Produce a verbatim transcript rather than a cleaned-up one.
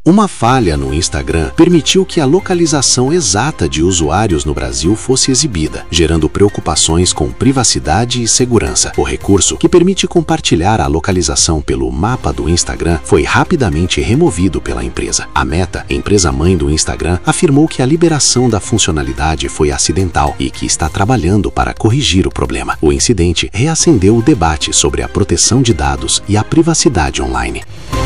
Uma falha no Instagram permitiu que a localização exata de usuários no Brasil fosse exibida, gerando preocupações com privacidade e segurança. O recurso, que permite compartilhar a localização pelo mapa do Instagram, foi rapidamente removido pela empresa. A Meta, empresa-mãe do Instagram, afirmou que a liberação da funcionalidade foi acidental e que está trabalhando para corrigir o problema. O incidente reacendeu o debate sobre a proteção de dados e a privacidade online.